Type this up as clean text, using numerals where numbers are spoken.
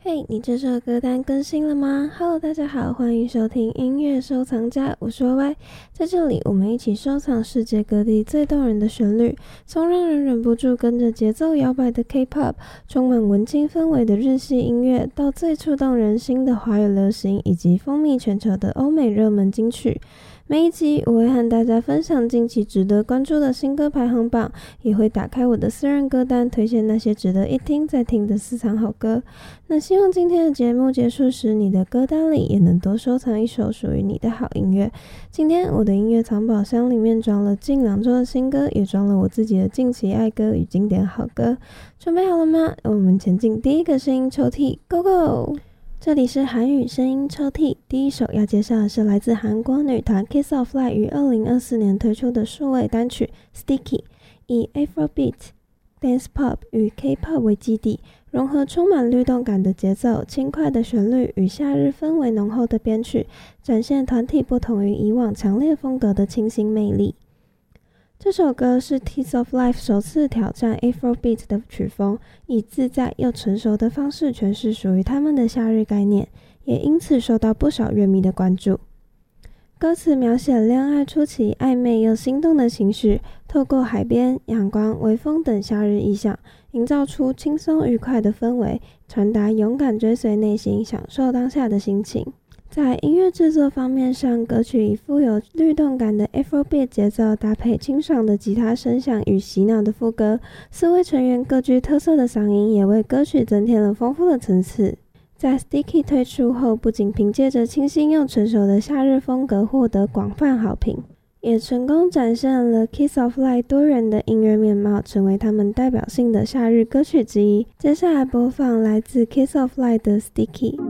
嘿，你这首歌单更新了吗？ Hello， 大家好，欢迎收听音乐收藏家，我是 YY。在这里，我们一起收藏世界各地最动人的旋律，从让人忍不住跟着节奏摇摆的 K-pop， 充满文青氛围的日系音乐，到最触动人心的华语流行，以及风靡全球的欧美热门金曲。每一集我会和大家分享近期值得关注的新歌排行榜，也会打开我的私人歌单，推荐那些值得一听再听的私藏好歌。那希望今天的节目结束时，你的歌单里也能多收藏一首属于你的好音乐。今天我的音乐藏宝箱里面装了近2周的新歌，也装了我自己的近期爱歌与经典好歌。准备好了吗？我们前进第一个声音抽屉 ，Go Go！这里是韩语声音抽屉，第一首要介绍的是来自韩国女团 Kiss of Light 于2024年推出的数位单曲 Sticky， 以 Afrobeat、Dance Pop 与 K-pop 为基底，融合充满律动感的节奏、轻快的旋律与夏日氛围浓厚的编曲，展现团体不同于以往强烈风格的清新魅力。这首歌是 Kiss of Light 首次挑战 Afrobeat 的曲风，以自在又成熟的方式诠释属于他们的夏日概念，也因此受到不少乐迷的关注。歌词描写恋爱初期暧昧又心动的情绪，透过海边、阳光、微风等夏日意象，营造出轻松愉快的氛围，传达勇敢追随内心，享受当下的心情。在音乐制作方面上，歌曲以富有律动感的 Afrobeat 节奏，搭配清爽的吉他声响与洗脑的副歌，4位成员各具特色的嗓音也为歌曲增添了丰富的层次。在 Sticky 推出后，不仅凭借着清新又成熟的夏日风格获得广泛好评，也成功展现了 Kiss of Light 多元的音乐面貌，成为他们代表性的夏日歌曲之一。接下来播放来自 Kiss of Light 的 Sticky。